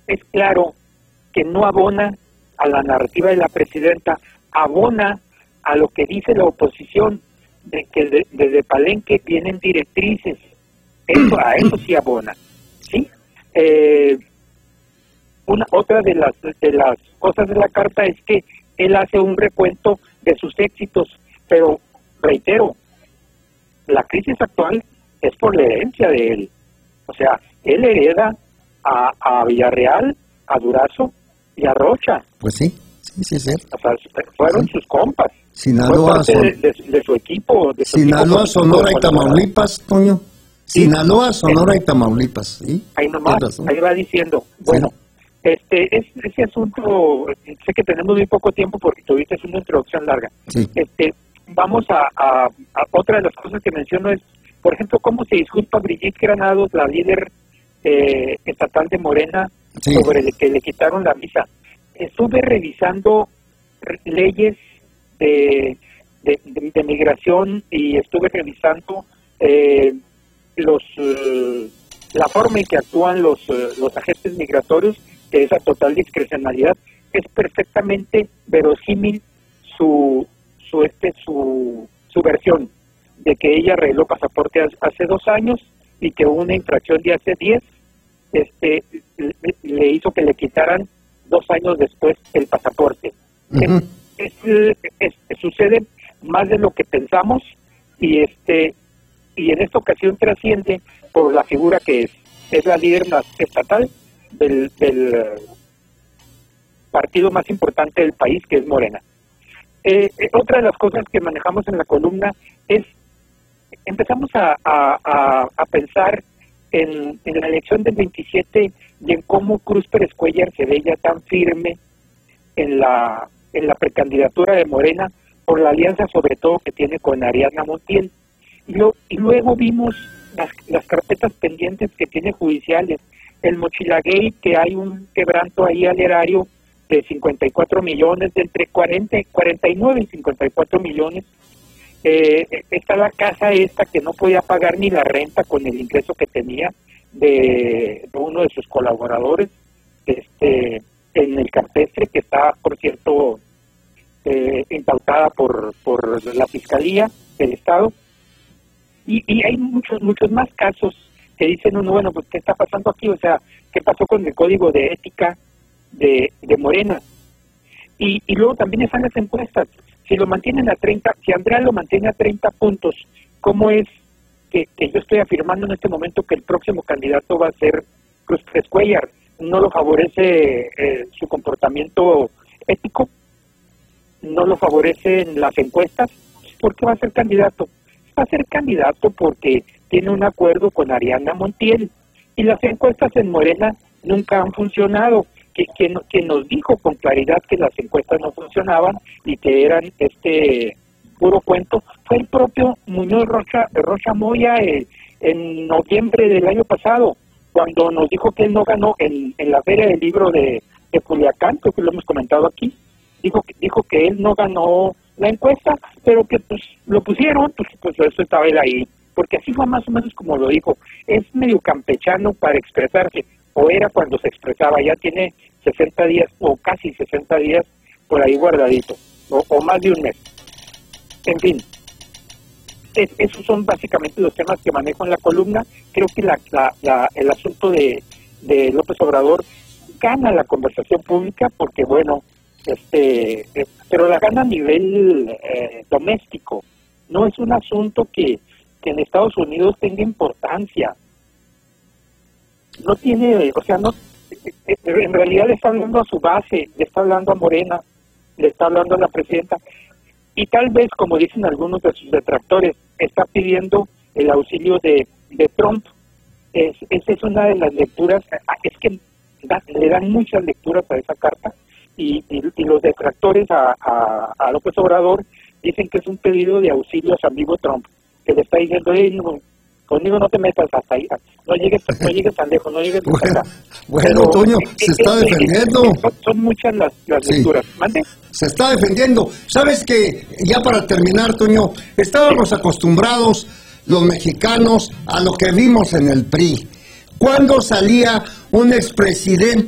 es claro que no abona a la narrativa de la presidenta, abona a lo que dice la oposición, de que desde Palenque vienen directrices. A eso sí abona, ¿sí? Otra de las cosas de la carta es que él hace un recuento de sus éxitos, pero reitero, la crisis actual es por la herencia de él. O sea, él hereda a Villarreal, a Durazo y a Rocha. Pues sí, es cierto. O sea, fueron sus compas. Sinaloa, de su equipo. Sinaloa, Sonora y Tamaulipas, Toño. Sí. Sinaloa, Sonora y Tamaulipas. ¿Sí? Ahí nomás, ahí va diciendo. Bueno, sí. Ese asunto, sé que tenemos muy poco tiempo porque tuviste una introducción larga. Sí. Vamos a otra de las cosas que menciono es, por ejemplo, cómo se disculpa Brigitte Granados, la líder estatal de Morena, sí, sobre el que le quitaron la visa. Estuve revisando leyes de migración y estuve revisando la forma en que actúan los agentes migratorios, que es a total discrecionalidad. Es perfectamente verosímil su versión de que ella arregló pasaporte hace 2 años y que una infracción de hace 10 le hizo que le quitaran 2 años después el pasaporte. Uh-huh. Sucede más de lo que pensamos y en esta ocasión trasciende por la figura que es la líder estatal del partido más importante del país, que es Morena. Otra de las cosas que manejamos en la columna es, empezamos a pensar en la elección del 27 y en cómo Cruz Pérez Cuéllar se veía tan firme en la precandidatura de Morena por la alianza sobre todo que tiene con Ariadna Montiel. Y luego vimos las carpetas pendientes que tiene judiciales, el Mochilagate, que hay un quebranto ahí al erario de 54 millones, de entre 49 y 54 millones. Está la casa esta que no podía pagar ni la renta con el ingreso que tenía de uno de sus colaboradores, en el campestre, que está, por cierto, impautada por la Fiscalía del Estado. Y hay muchos más casos que dicen uno, bueno, pues ¿qué está pasando aquí? O sea, ¿qué pasó con el código de ética de Morena? Y luego también están las encuestas. Si lo mantienen a 30, si Andrea lo mantiene a 30 puntos, ¿cómo es que yo estoy afirmando en este momento que el próximo candidato va a ser Cruz Pérez Cuéllar? ¿No lo favorece su comportamiento ético? ¿No lo favorecen las encuestas? ¿Por qué va a ser candidato? Va a ser candidato porque tiene un acuerdo con Ariadna Montiel, y las encuestas en Morena nunca han funcionado. Que nos dijo con claridad que las encuestas no funcionaban y que eran puro cuento fue el propio Muñoz Rocha Moya en noviembre del año pasado, cuando nos dijo que él no ganó en la Feria del Libro de Culiacán, creo que lo hemos comentado aquí. Dijo que él no ganó la encuesta, pero que pues lo pusieron, pues eso estaba él ahí, porque así fue más o menos como lo dijo. Es medio campechano para expresarse, o era cuando se expresaba, ya tiene 60 días o casi 60 días por ahí guardadito, o más de un mes. En fin, esos son básicamente los temas que manejo en la columna. Creo que el asunto de López Obrador gana la conversación pública porque, bueno, pero la gana a nivel doméstico. No es un asunto que en Estados Unidos tenga importancia. No tiene, o sea, no, en realidad le está hablando a su base, le está hablando a Morena, le está hablando a la presidenta, y tal vez, como dicen algunos de sus detractores, está pidiendo el auxilio de Trump. Esa es una de las lecturas, es que le dan muchas lecturas a esa carta, y los detractores a López Obrador dicen que es un pedido de auxilio a su amigo Trump, que le está diciendo, conmigo no te metas hasta ahí, no llegues tan lejos, no llegues hasta acá. Bueno, Toño, se está defendiendo. Son muchas las lecturas. ¿Mande? Se está defendiendo. ¿Sabes que ya para terminar, Toño, estábamos acostumbrados los mexicanos a lo que vimos en el PRI? Cuando salía un expresidente